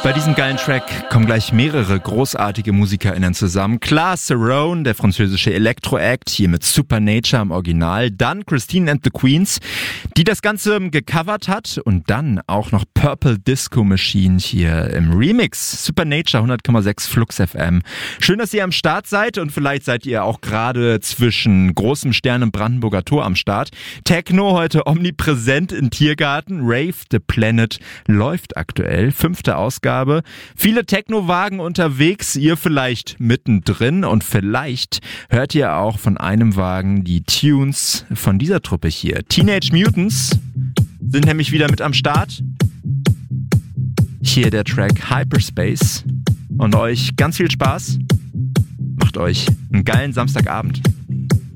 Bei diesem geilen Track kommen gleich mehrere großartige MusikerInnen zusammen. Klar, Cerrone, der französische Elektro-Act, hier mit Supernature im Original. Dann Christine and the Queens, die das Ganze gecovert hat. Und dann auch noch Purple Disco Machine hier im Remix. Supernature 100,6 Flux FM. Schön, dass ihr am Start seid und vielleicht seid ihr auch gerade zwischen großem Stern im Brandenburger Tor am Start. Techno heute omnipräsent im Tiergarten. Rave the Planet läuft aktuell. 5. Ausgabe. Viele Techno-Wagen unterwegs, ihr vielleicht mittendrin und vielleicht hört ihr auch von einem Wagen die Tunes von dieser Truppe hier. Teenage Mutants sind nämlich wieder mit am Start. Hier der Track Hyperspace und euch ganz viel Spaß. Macht euch einen geilen Samstagabend.